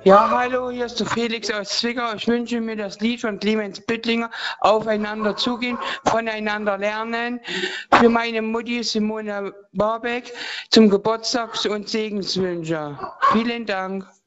Ja, hallo, hier ist der Felix aus Zwickau. Ich wünsche mir das Lied von Clemens Büttlinger, Aufeinander zugehen, voneinander lernen, für meine Mutti Simone Barbeck zum Geburtstags- und Segenswünsche. Vielen Dank.